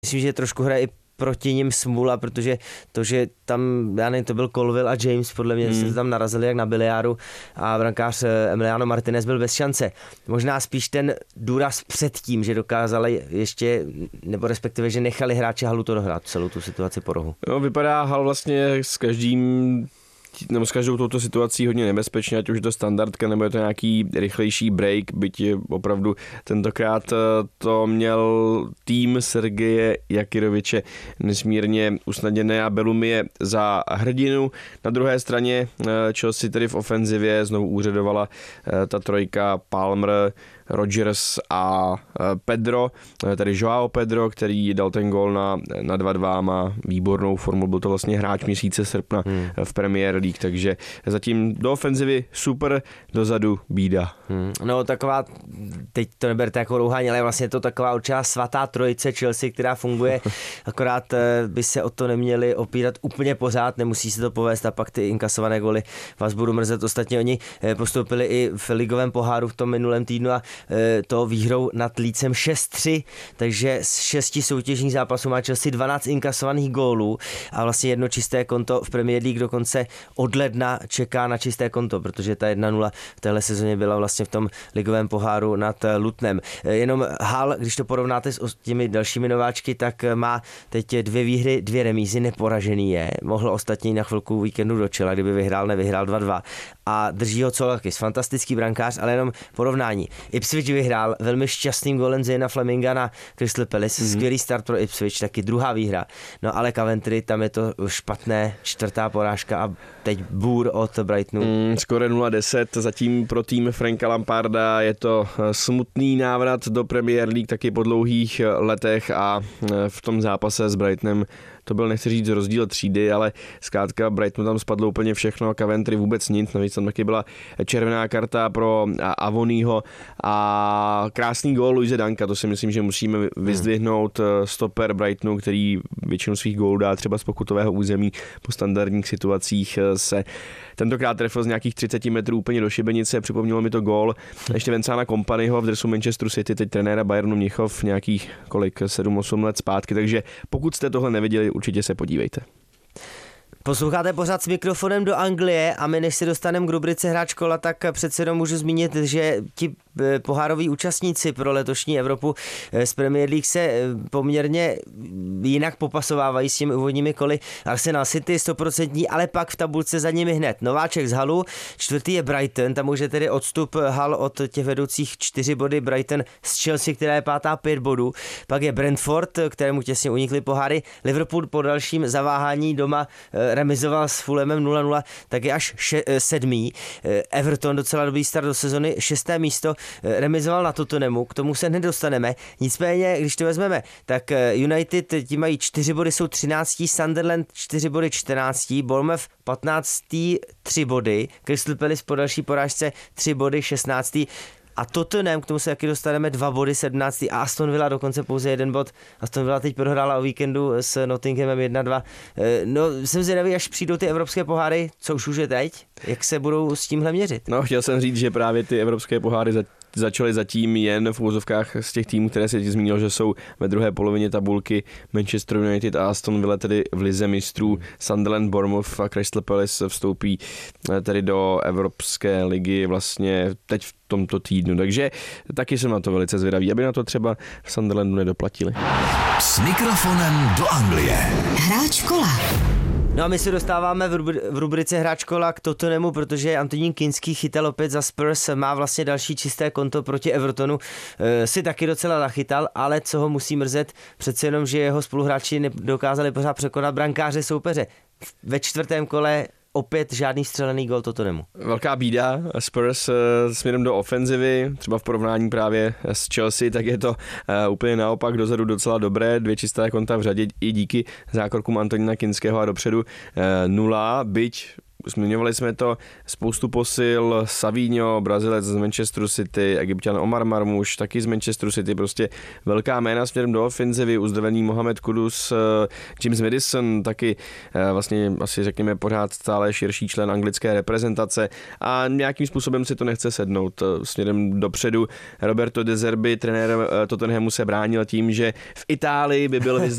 Myslím, že trošku hraje i proti nim smůla, protože to, že tam, já nevím, to byl Colville a James, podle mě se tam narazili jak na biliáru a brankář Emiliano Martinez byl bez šance. Možná spíš ten důraz před tím, že dokázali ještě, nebo respektive, že nechali hráči Halu to dohrát celou tu situaci po rohu. No, vypadá Hal vlastně s každou touto situací hodně nebezpečně, ať už je to standardka, nebo je to nějaký rychlejší break, byť opravdu tentokrát to měl tým Sergeje Jakiroviče nesmírně usnadněné a Bellumie za hrdinu. Na druhé straně Chelsea tedy v ofenzivě znovu úřadovala ta trojka Palmer, Rodgers a Pedro, tedy Joao Pedro, který dal ten gól na 2-2, má výbornou formu, byl to vlastně hráč měsíce srpna v Premier League, takže zatím do ofenzivy super, dozadu bída. No taková, teď to neberte jako rouhání, ale vlastně je to taková určitá svatá trojice Chelsea, která funguje, akorát by se o to neměli opírat úplně pořád, nemusí se to povést a pak ty inkasované góly vás budu mrzet. Ostatně oni postoupili i v ligovém poháru v tom minulém týdnu a to výhrou nad Leedsem 6-3, takže z 6 soutěžních zápasů má Chelsea 12 inkasovaných gólů a vlastně jedno čisté konto v Premier League dokonce od ledna čeká na čisté konto, protože ta 1-0 v téhle sezóně byla vlastně v tom ligovém poháru nad Lutonem. Jenom Hull, když to porovnáte s těmi dalšími nováčky, tak má teď 2 výhry, 2 remízy, neporažený je. Mohl ostatně na chvilku víkendu do čela, kdyby nevyhrál 2-2 a drží ho Colakis, fantastický brankář, ale jenom porovnání. Ipswich vyhrál velmi šťastným golem Zena Fleminga na Crystal Palace, skvělý start pro Ipswich, taky druhá výhra. No ale Coventry, tam je to špatné, 4. porážka a teď bůr od Brightonu. Skoro 0-10, zatím pro tým Franka Lamparda je to smutný návrat do Premier League taky po dlouhých letech a v tom zápase s Brightonem to byl, nechci říct, rozdíl třídy, ale zkrátka Brightonu tam spadlo úplně všechno a Coventry vůbec nic, navíc tam taky byla červená karta pro Avonyho a krásný gól Luise Danka, to si myslím, že musíme vyzdvihnout, stoper Brightonu, který většinu svých gólů dá třeba z pokutového území, po standardních situacích se tentokrát trefil z nějakých 30 metrů úplně do šibenice, připomnělo mi to gól ještě Vincenta Kompanyho v dresu Manchesteru City, teď trenéra Bayernu Mnichov, nějakých 7-8 let zpátky, takže pokud jste tohle neviděli, určitě se podívejte. Posloucháte pořád s mikrofonem do Anglie a my než se dostaneme k rubrice Hráč kola, tak přece jenom můžu zmínit, že ti pohároví účastníci pro letošní Evropu z Premier League se poměrně jinak popasovávají s těmi úvodními koly. Arsenal City 100%, ale pak v tabulce za nimi hned nováček z Hallu, 4. je Brighton, tam už je tedy odstup Hull od těch vedoucích 4 body, Brighton z Chelsea, která je 5. 5 bodů, pak je Brentford, kterému těsně unikly poháry, Liverpool po dalším zaváhání doma remizoval s Fulhamem 0-0, tak je až 7. Everton, docela dobrý start do sezony, 6. místo, remizoval na Tottenhamu, k tomu se nedostaneme. Nicméně, když to vezmeme, tak United ti mají 4 body, jsou 13. Sunderland 4 body 14. Bournemouth 15. 3 body. Crystal Palace po další porážce 3 body 16. A Tottenham, k tomu se taky dostaneme, 2 body 17. A Aston Villa dokonce pouze 1 bod. Aston Villa teď prohrála o víkendu s Nottinghamem 1-2. No, jsem zvědavý, až přijdou ty evropské poháry, co už je teď, jak se budou s tímhle měřit. No, chtěl jsem říct, že právě ty evropské poháry začaly zatím jen v úvozovkách z těch týmů, které se zmínil, že jsou ve druhé polovině tabulky, Manchester United a Aston Villa tedy v lize mistrů, Sunderland, Bournemouth a Crystal Palace vstoupí tedy do Evropské ligy vlastně teď v tomto týdnu, takže taky jsem na to velice zvědavý, aby na to třeba v Sunderlandu nedoplatili. S mikrofonem do Anglie. Hráč kola. No a my se dostáváme v rubrice Hráč kola k Tottenhamu, protože Antonín Kinský chytal opět za Spurs, má vlastně další čisté konto proti Evertonu, si taky docela zachytal, ale co ho musí mrzet, přece jenom, že jeho spoluhráči nedokázali pořád překonat brankáře soupeře. Ve 4. kole opět žádný střelený gól Tottenhamu. Velká bída, Spurs směrem do ofenzivy, třeba v porovnání právě s Chelsea, tak je to úplně naopak, dozadu docela dobré, 2 čisté konta v řadě i díky zákrokům Antonína Kinského a dopředu 0, byť zmiňovali jsme to, spoustu posil, Savinho, Brazilec z Manchesteru City, Egypťan Omar Marmoush, taky z Manchesteru City, prostě velká jména směrem do ofenzivy, uzdravený Mohamed Kudus, James Maddison, taky vlastně asi řekněme pořád stále širší člen anglické reprezentace a nějakým způsobem si to nechce sednout směrem dopředu. Roberto De Zerbi, trenér Tottenhamu, se bránil tím, že v Itálii by byl